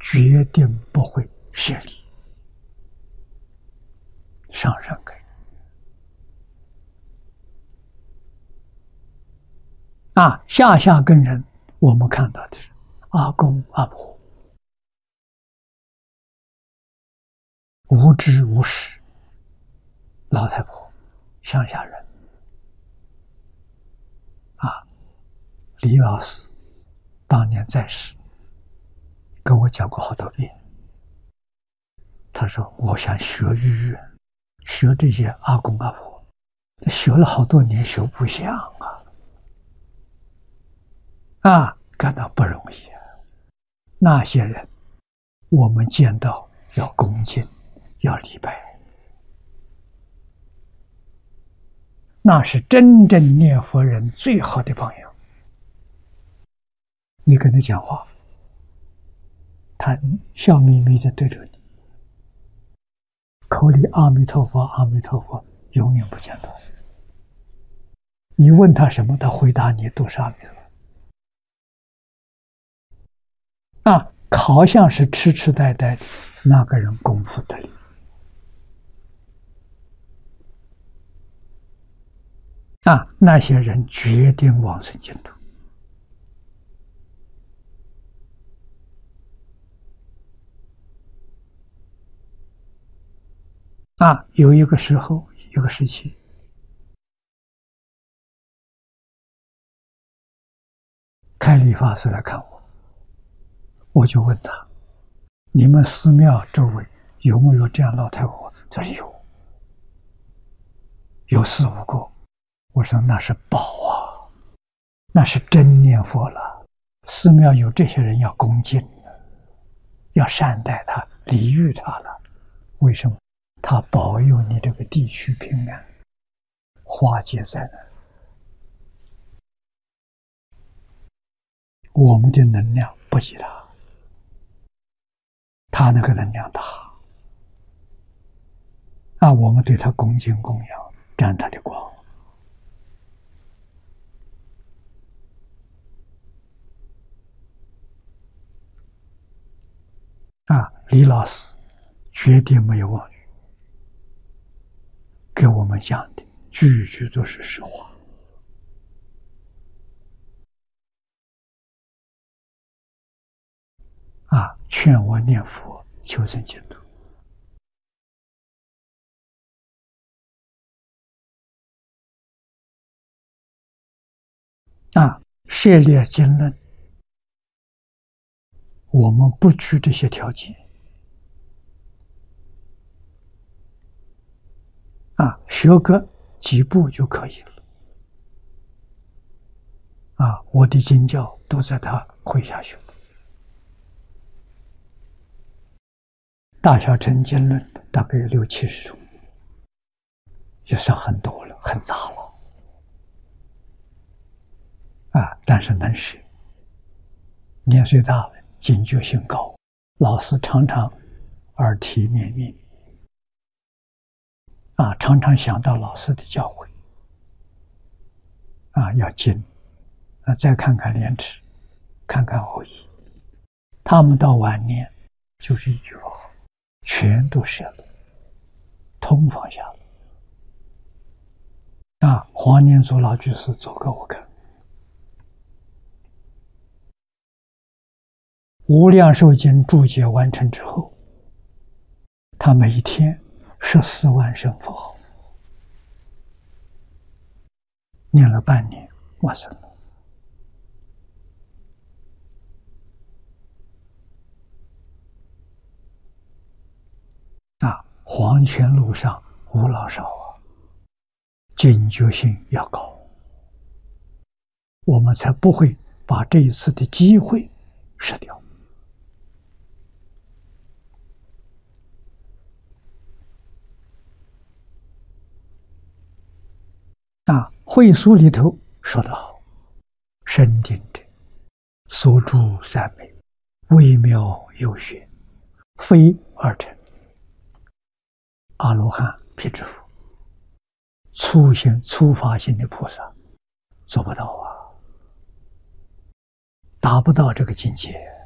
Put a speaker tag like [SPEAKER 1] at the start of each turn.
[SPEAKER 1] 决定不会设立上善根。下根人，我们看到的是阿公阿婆，无知无识，老太婆，乡下人。李老师当年在世，跟我讲过好多遍。他说：“我想学语言，学这些阿公阿婆，学了好多年，学不像感到不容易啊。那些人，我们见到要恭敬，要礼拜，那是真正念佛人最好的榜样。你跟他讲话，他笑眯眯的对着你，口里阿弥陀佛，阿弥陀佛，永远不间断。你问他什么，他回答你都是阿弥陀佛。好像是痴痴呆呆的，那个人功夫得力。那些人决定往生净土。有一个时候，有个时期，开理发师来看我，我就问他：“你们寺庙周围有没有这样老太婆？”他说有，有4、5个。我说那是宝啊，那是真念佛了。寺庙有这些人要恭敬，要善待他，礼遇他了。为什么？他保佑你这个地区平安，化解灾难。我们的能量不及他，他那个能量大。我们对他恭敬供养，沾他的光。李老师绝对没有妄语，给我们讲的句句都是实话。劝我念佛求生净土。涉猎经论，我们不拘这些条件。学个几步就可以了。我的经教都在他麾下学的。大小乘经论大概有60、70种，也算很多了，很杂了。但是能学，年岁大了，警觉性高，老师常常耳提面命。常常想到老师的教诲，要精。再看看莲池，看看蕅益，他们到晚年就是一句话，全都舍了，通放下了。黄念祖老居士走给我看，无量寿经注解完成之后，他每一天14万声佛号，念了半年，往生了。黄泉路上无老少警觉性要高，我们才不会把这一次的机会失掉。会书里头说得好，深定者所著三昧，微妙有学，非二乘。阿罗汉、辟支佛，粗发心的菩萨做不到达不到这个境界。